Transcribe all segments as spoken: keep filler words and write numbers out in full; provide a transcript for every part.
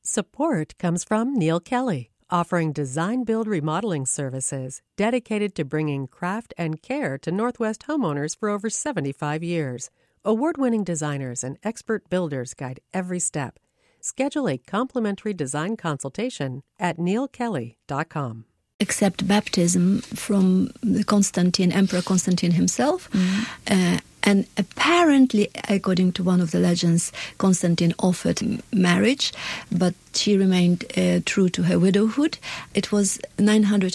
Support comes from Neil Kelly, offering design-build remodeling services dedicated to bringing craft and care to Northwest homeowners for over seventy-five years. Award-winning designers and expert builders guide every step. Schedule a complimentary design consultation at neil kelly dot com. Accept baptism from the Constantine, Emperor Constantine himself. Mm. Uh, and apparently, according to one of the legends, Constantine offered marriage, but she remained uh, true to her widowhood. It was nine hundred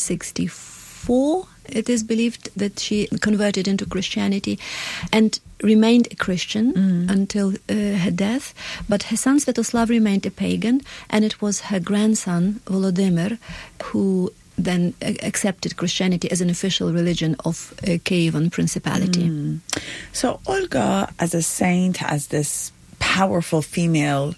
sixty-four, it is believed, that she converted into Christianity and remained a Christian mm. until uh, her death. But her son Svetoslav remained a pagan, and it was her grandson Volodymyr who then accepted Christianity as an official religion of uh, Kievan Principality. Mm. So Olga, as a saint, as this powerful female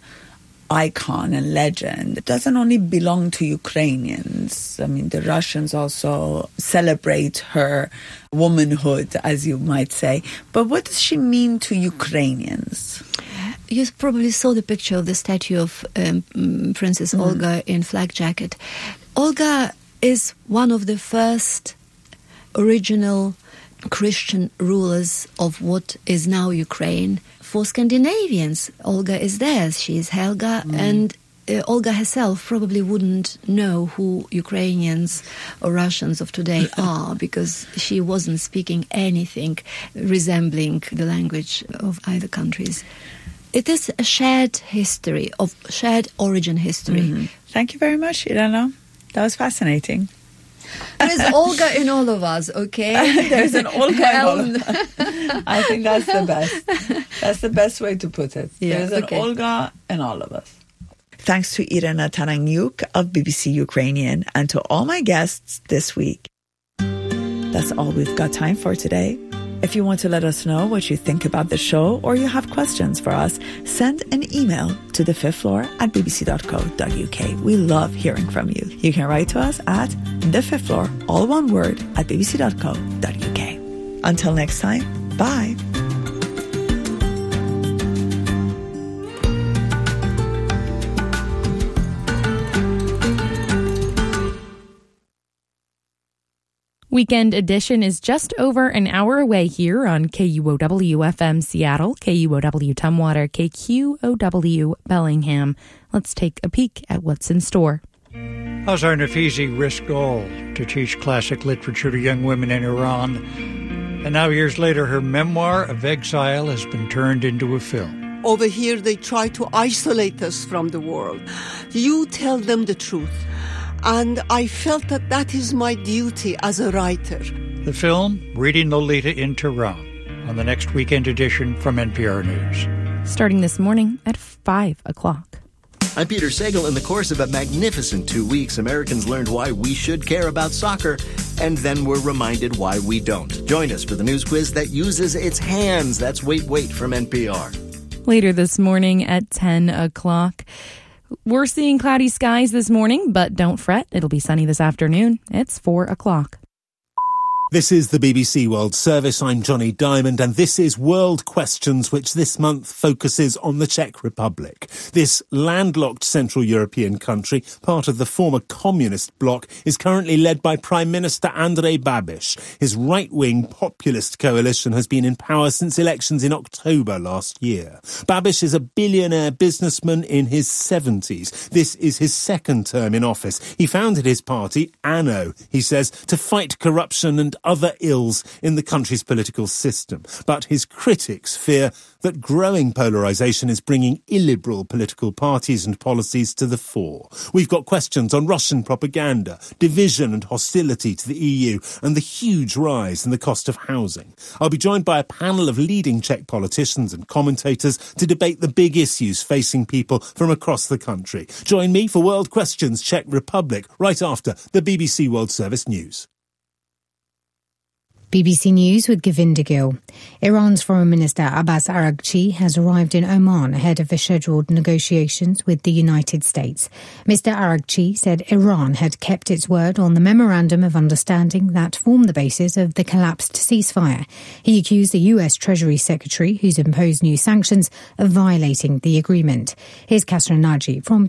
icon and legend, it doesn't only belong to Ukrainians. I mean, the Russians also celebrate her womanhood, as you might say. But what does she mean to Ukrainians? You probably saw the picture of the statue of um, Princess mm. Olga in flag jacket. Olga is one of the first original Christian rulers of what is now Ukraine. For Scandinavians, Olga is theirs. She is Helga, mm. and uh, Olga herself probably wouldn't know who Ukrainians or Russians of today are, because she wasn't speaking anything resembling the language of either countries. It is a shared history, of shared origin history. Mm-hmm. Thank you very much, Irena. That was fascinating. There is Olga in all of us, okay? There's an Olga in all of us. I think that's the best. That's the best way to put it. Yeah, There's an okay. Olga in all of us. Thanks to Irena Taraniuk of B B C Ukrainian and to all my guests this week. That's all we've got time for today. If you want to let us know what you think about the show or you have questions for us, send an email to the fifth floor at b b c dot co dot u k. We love hearing from you. You can write to us at the fifth floor, all one word, at b b c dot co dot u k. Until next time, bye. Weekend Edition is just over an hour away here on K U O W F M Seattle, K U O W Tumwater, K Q O W Bellingham. Let's take a peek at what's in store. Azar Nafizi risked all to teach classic literature to young women in Iran. And now, years later, her memoir of exile has been turned into a film. Over here, they try to isolate us from the world. You tell them the truth. And I felt that that is my duty as a writer. The film, Reading Lolita in Tehran, on the next Weekend Edition from N P R News. Starting this morning at five o'clock. I'm Peter Sagal. In the course of a magnificent two weeks, Americans learned why we should care about soccer, and then were reminded why we don't. Join us for the news quiz that uses its hands. That's Wait, Wait from N P R. Later this morning at ten o'clock. We're seeing cloudy skies this morning, but don't fret. It'll be sunny this afternoon. It's four o'clock. This is the B B C World Service. I'm Johnny Diamond, and this is World Questions, which this month focuses on the Czech Republic. This landlocked Central European country, part of the former communist bloc, is currently led by Prime Minister Andrej Babiš. His right-wing populist coalition has been in power since elections in October last year. Babiš is a billionaire businessman in his seventies. This is his second term in office. He founded his party, ANO, he says, to fight corruption and other ills in the country's political system. But his critics fear that growing polarisation is bringing illiberal political parties and policies to the fore. We've got questions on Russian propaganda, division and hostility to the E U, and the huge rise in the cost of housing. I'll be joined by a panel of leading Czech politicians and commentators to debate the big issues facing people from across the country. Join me for World Questions Czech Republic right after the B B C World Service News. B B C News with Govinda Gill. Iran's Foreign Minister Abbas Araghchi has arrived in Oman ahead of the scheduled negotiations with the United States. Mister Araghchi said Iran had kept its word on the Memorandum of Understanding that formed the basis of the collapsed ceasefire. He accused the U S Treasury Secretary, who's imposed new sanctions, of violating the agreement. Here's Kasra Naji from